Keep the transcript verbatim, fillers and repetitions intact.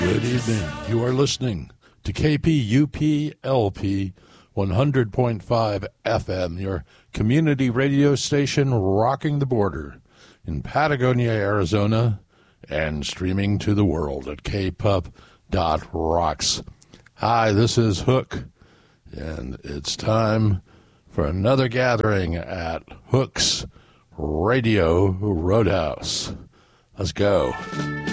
Good evening. You are listening to K P U P L P one hundred point five F M, your community radio station rocking the border in Patagonia, Arizona, and streaming to the world at k p u p dot rocks. Hi, this is Hook, and it's time for another gathering at Hook's Radio Roadhouse. Let's go.